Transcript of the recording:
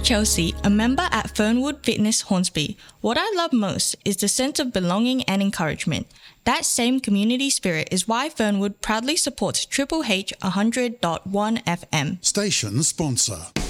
Chelsea, a member at Fernwood Fitness Hornsby. What I love most is the sense of belonging and encouragement. That same community spirit is why Fernwood proudly supports Triple H 100.1 FM. Station sponsor.